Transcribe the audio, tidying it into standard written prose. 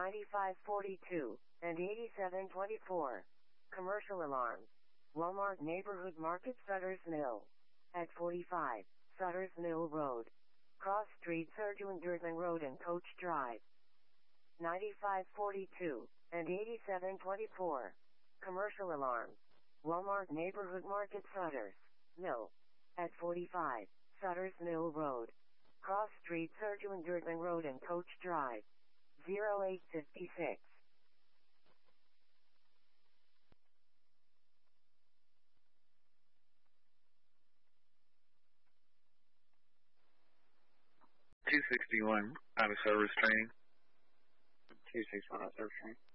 9542 and 8724. Commercial alarms. Walmart Neighborhood Market, Sutter's Mill. At 45, Sutter's Mill Road. Cross Street, Sergeant Durban Road and Coach Drive. 9542 and 8724. Commercial alarms. Walmart Neighborhood Market, Sutter's Mill. At 45, Sutter's Mill Road. Cross Street, Sergeant Durban Road and Coach Drive. 0856. $261 out of service training. 261 out of service training.